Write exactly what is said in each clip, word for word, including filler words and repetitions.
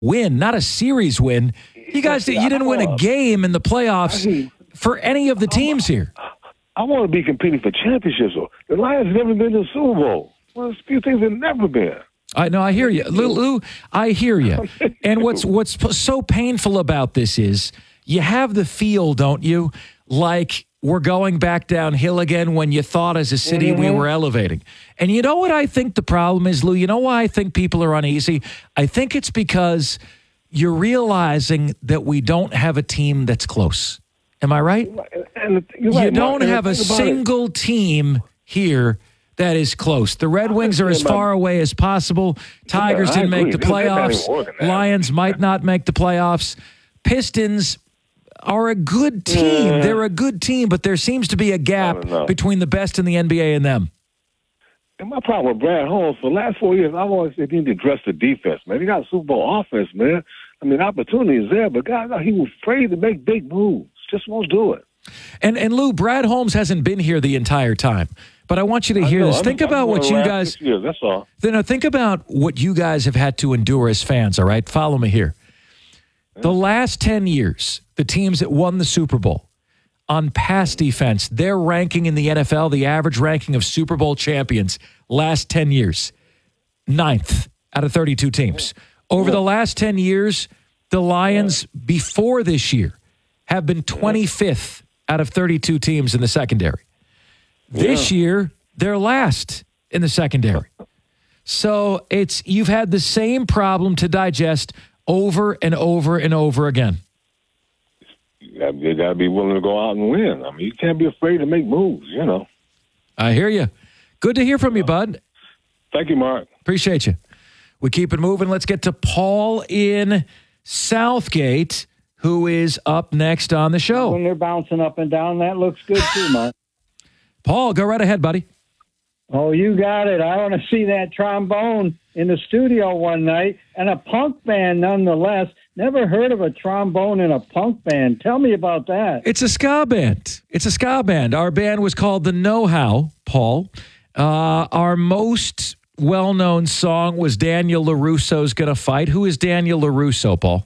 win, not a series win. You guys, you didn't win a game in the playoffs for any of the teams here. I want to be competing for championships. The Lions have never been to the Super Bowl. Well, there's a few things they've never been. I know, I hear you. Lou, Lou, I hear you. And what's what's so painful about this is you have the feel, don't you, like we're going back downhill again when you thought as a city mm-hmm. we were elevating. And you know what I think the problem is, Lou? You know why I think people are uneasy? I think it's because you're realizing that we don't have a team that's close. Am I right? And you're right, you don't Mark, have a single it. team here that is close. The Red Wings are as far away as possible. Tigers yeah, didn't make the playoffs. Lions might not make the playoffs. Pistons are a good team. Mm. They're a good team, but there seems to be a gap between the best in the N B A and them. And my problem with Brad Holmes, for the last four years, I've always said he need to address the defense, man. He got a Super Bowl offense, man. I mean, opportunity is there, but God, he was afraid to make big moves. Just won't do it. And and Lou, Brad Holmes hasn't been here the entire time. But I want you to hear this. I'm, think I'm about what you guys. Years, that's all. Then uh, think about what you guys have had to endure as fans. All right, follow me here. Yeah. The last ten years, the teams that won the Super Bowl on pass defense, their ranking in the N F L, the average ranking of Super Bowl champions, last ten years, ninth out of thirty-two teams. Over yeah. the last ten years, the Lions yeah. before this year have been twenty-fifth out of thirty-two teams in the secondary. This yeah. year, they're last in the secondary. So it's you've had the same problem to digest over and over and over again. You got to be willing to go out and win. I mean, you can't be afraid to make moves, you know. I hear you. Good to hear from you, bud. Thank you, Mark. Appreciate you. We keep it moving. Let's get to Paul in Southgate, who is up next on the show. When they're bouncing up and down, that looks good too, Mark. Paul, go right ahead, buddy. Oh, you got it. I want to see that trombone in the studio one night, and a punk band nonetheless. Never heard of a trombone in a punk band. Tell me about that. It's a ska band. It's a ska band. Our band was called The Know-How, Paul. Uh, our most well-known song was Daniel LaRusso's Gonna Fight. Who is Daniel LaRusso, Paul?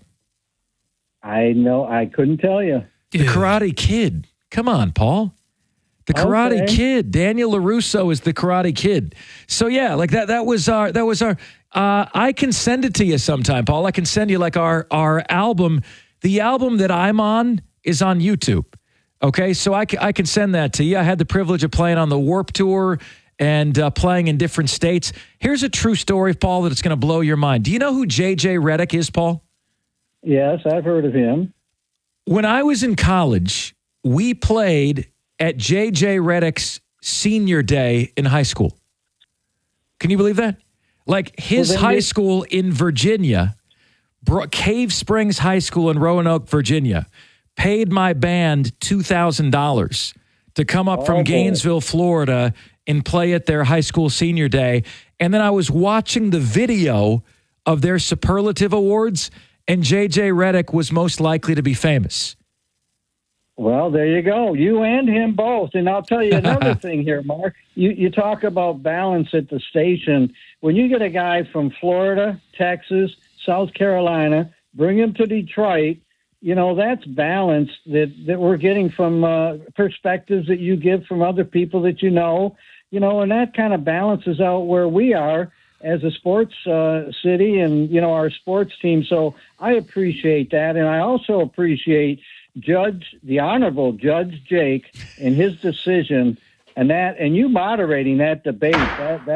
I know. I couldn't tell you. The Karate Kid. Come on, Paul. The Karate okay. Kid. Daniel LaRusso is the Karate Kid. So yeah, like that. That was our. That was our. Uh, I can send it to you sometime, Paul. I can send you like our our album. The album that I'm on is on YouTube. Okay, so I can, I can send that to you. I had the privilege of playing on the Warped Tour and uh, playing in different states. Here's a true story, Paul, that it's going to blow your mind. Do you know who J J Redick is, Paul? Yes, I've heard of him. When I was in college, we played at J J Redick's senior day in high school. Can you believe that? Like his well, high you- school in Virginia, Cave Springs High School in Roanoke, Virginia, paid my band two thousand dollars to come up oh, from Gainesville, Florida, and play at their high school senior day. And then I was watching the video of their superlative awards, and J J Redick was most likely to be famous. Well, there you go. You and him both. And I'll tell you another thing here, Mark. You, you talk about balance at the station. When you get a guy from Florida, Texas, South Carolina, bring him to Detroit, you know, that's balance that, that we're getting from uh, perspectives that you give from other people that you know, you know, and that kind of balances out where we are as a sports uh, city and, you know, our sports team. So I appreciate that. And I also appreciate Judge, the Honorable Judge Jake, and his decision, and that, and you moderating that debate, that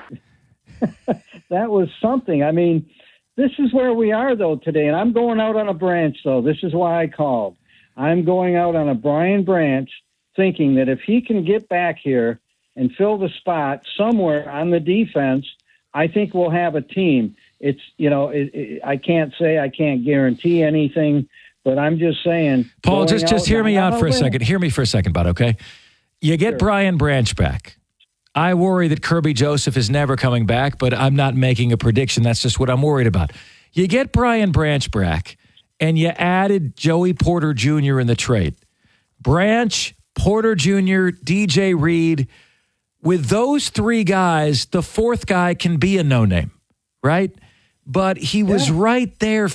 that that was something. I mean, this is where we are though today, and I'm going out on a branch though. This is why I called. I'm going out on a Brian Branch, thinking that if he can get back here and fill the spot somewhere on the defense, I think we'll have a team. It's you know, it, it, I can't say I can't guarantee anything. But I'm just saying, Paul, just just hear me out for a second. Hear me for a second, bud, okay? You get sure. Brian Branch back. I worry that Kirby Joseph is never coming back, but I'm not making a prediction. That's just what I'm worried about. You get Brian Branch back, and you added Joey Porter Junior in the trade. Branch, Porter Junior, D J Reed. With those three guys, the fourth guy can be a no-name, right? But he was yeah. right there